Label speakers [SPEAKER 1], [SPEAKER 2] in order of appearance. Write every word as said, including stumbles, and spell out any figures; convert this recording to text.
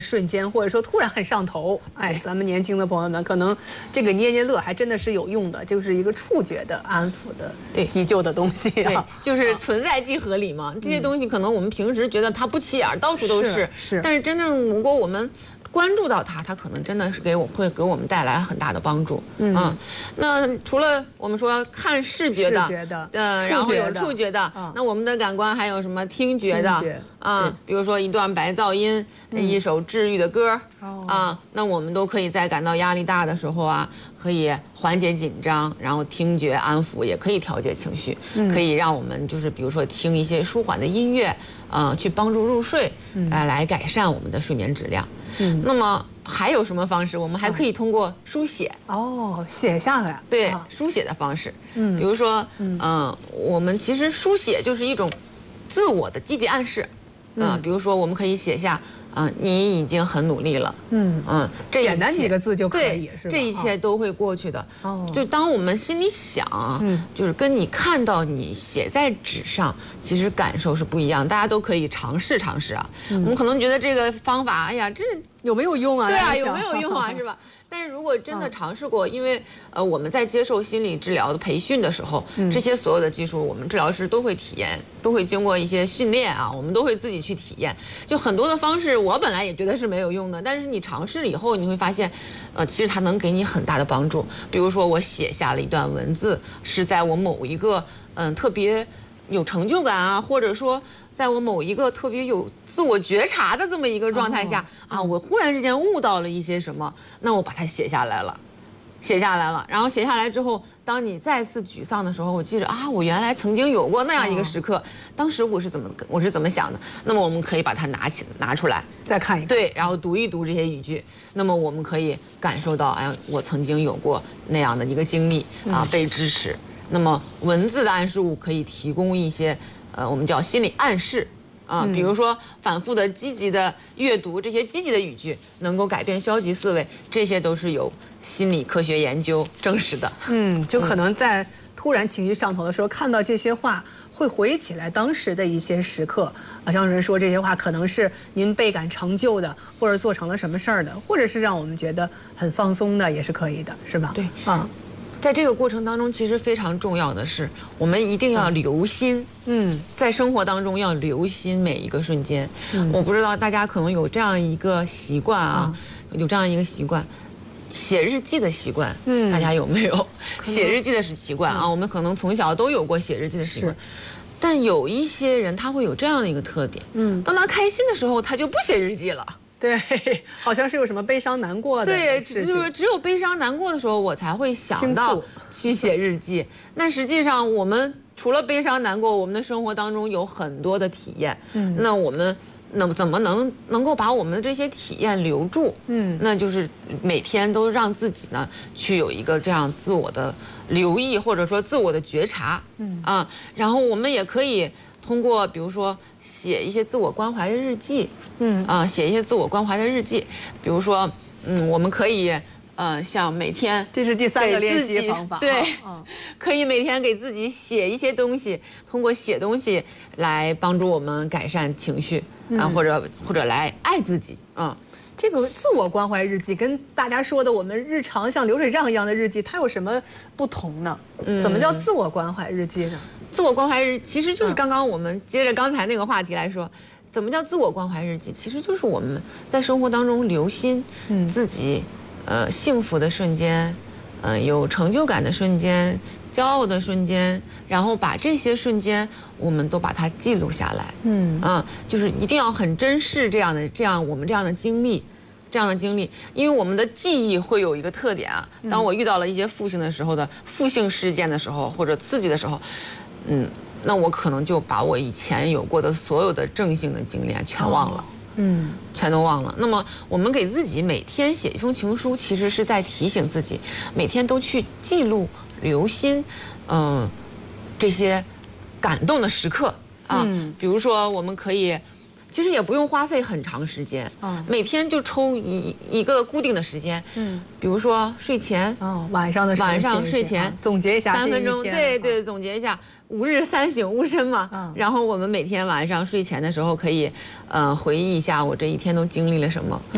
[SPEAKER 1] 瞬间，或者说突然很上头，哎，咱们年轻的朋友们可能这个捏捏乐还真的是有用的，就是一个触觉的安抚的、
[SPEAKER 2] 对
[SPEAKER 1] 急救的东西、啊。
[SPEAKER 2] 对，就是存在即合理嘛。这些东西可能我们平时觉得它不起眼，到处都是，
[SPEAKER 1] 是是
[SPEAKER 2] 但是真正如果我们关注到它，它可能真的是给我会给我们带来很大的帮助。嗯，啊、那除了我们说看视觉的，
[SPEAKER 1] 视觉的
[SPEAKER 2] 呃，
[SPEAKER 1] 触
[SPEAKER 2] 然后有
[SPEAKER 1] 觉的
[SPEAKER 2] 触觉的，
[SPEAKER 1] 嗯
[SPEAKER 2] 那我们的感官还有什么听觉的
[SPEAKER 1] 听觉
[SPEAKER 2] 啊？
[SPEAKER 1] 对
[SPEAKER 2] 比如说一段白噪音，一首治愈的歌
[SPEAKER 1] 哦
[SPEAKER 2] 啊，那我们都可以在感到压力大的时候啊，可以缓解紧张，然后听觉安抚，也可以调节情绪，可以让我们就是比如说听一些舒缓的音乐，啊，去帮助入睡，呃，来改善我们的睡眠质量。嗯，那么还有什么方式？我们还可以通过书写。
[SPEAKER 1] 哦，写下来。
[SPEAKER 2] 对，
[SPEAKER 1] 啊
[SPEAKER 2] 书写的方式。嗯，比如说，嗯、呃，我们其实书写就是一种自我的积极暗示。嗯、呃，比如说我们可以写下，啊、呃，你已经很努力了。嗯嗯，这
[SPEAKER 1] 简单几个字就可以，是吧？
[SPEAKER 2] 这一切都会过去的。
[SPEAKER 1] 哦，
[SPEAKER 2] 就当我们心里想，嗯，就是跟你看到你写在纸上，其实感受是不一样。大家都可以尝试尝试啊。嗯、我们可能觉得这个方法，哎呀，这
[SPEAKER 1] 有没有用啊？
[SPEAKER 2] 对啊，有没有用啊？是吧？但是如果真的尝试过，因为呃我们在接受心理治疗的培训的时候，这些所有的技术我们治疗师都会体验，都会经过一些训练啊，我们都会自己去体验。就很多的方式，我本来也觉得是没有用的，但是你尝试了以后，你会发现，呃，其实它能给你很大的帮助。比如说我写下了一段文字，是在我某一个嗯特别有成就感啊，或者说在我某一个特别有自我觉察的这么一个状态下、哦、啊，我忽然之间悟到了一些什么，那我把它写下来了，写下来了，然后写下来之后，当你再次沮丧的时候，我记着啊，我原来曾经有过那样一个时刻，哦、当时我是怎么我是怎么想的，那么我们可以把它拿起拿出来
[SPEAKER 1] 再看一看，
[SPEAKER 2] 对，然后读一读这些语句，那么我们可以感受到，哎，我曾经有过那样的一个经历啊，被支持。那么文字的暗示物可以提供一些。呃，我们叫心理暗示啊，比如说反复的积极的阅读这些积极的语句，能够改变消极思维，这些都是有心理科学研究证实的。
[SPEAKER 1] 嗯，就可能在突然情绪上头的时候，看到这些话，会回忆起来当时的一些时刻啊，让人说这些话可能是您倍感成就的，或者做成了什么事儿的，或者是让我们觉得很放松的，也是可以的，是吧？
[SPEAKER 2] 对，
[SPEAKER 1] 啊。
[SPEAKER 2] 在这个过程当中，其实非常重要的是，我们一定要留心。嗯，在生活当中要留心每一个瞬间。嗯，我不知道大家可能有这样一个习惯啊，嗯、有这样一个习惯，写日记的习惯。嗯，大家有没有写日记的习惯啊？我们可能从小都有过写日记的习惯。但有一些人他会有这样的一个特点。嗯，当他开心的时候，他就不写日记了。
[SPEAKER 1] 对，好像是有什么悲伤难过的
[SPEAKER 2] 对，
[SPEAKER 1] 事情。
[SPEAKER 2] 就是只有悲伤难过的时候，我才会想到去写日记。那实际上，我们除了悲伤难过，我们的生活当中有很多的体验。嗯，那我们能怎么能能够把我们的这些体验留住？嗯，那就是每天都让自己呢去有一个这样自我的留意，或者说自我的觉察。嗯啊，然后我们也可以通过比如说写一些自我关怀的日记。嗯啊，写一些自我关怀的日记，比如说，嗯，我们可以，呃，像每天，
[SPEAKER 1] 这是第三个练习方法，
[SPEAKER 2] 对，嗯，可以每天给自己写一些东西，通过写东西来帮助我们改善情绪啊，或者或者来爱自己啊。
[SPEAKER 1] 这个自我关怀日记跟大家说的我们日常像流水账一样的日记，它有什么不同呢？嗯，怎么叫自我关怀日记呢？
[SPEAKER 2] 自我关怀日其实就是刚刚我们接着刚才那个话题来说。怎么叫自我关怀日记？其实就是我们在生活当中留心自己，呃，幸福的瞬间，呃，有成就感的瞬间，骄傲的瞬间，然后把这些瞬间我们都把它记录下来。嗯啊，就是一定要很珍视这样的这样我们这样的经历，这样的经历，因为我们的记忆会有一个特点啊。当我遇到了一些负性的时候的负性事件的时候，或者刺激的时候，嗯。那我可能就把我以前有过的所有的正性的经历全忘了，嗯，全都忘了。那么我们给自己每天写一封情书，其实是在提醒自己，每天都去记录、留心，嗯、呃，这些感动的时刻啊。嗯、比如说，我们可以，其实也不用花费很长时间，嗯，每天就抽一一个固定的时间，嗯，比如说睡前，
[SPEAKER 1] 哦，晚上的时候
[SPEAKER 2] 晚上睡前
[SPEAKER 1] 总结一下
[SPEAKER 2] 三分钟，对对，总结一下。吾日三省吾身嘛，嗯、然后我们每天晚上睡前的时候可以，呃，回忆一下我这一天都经历了什么。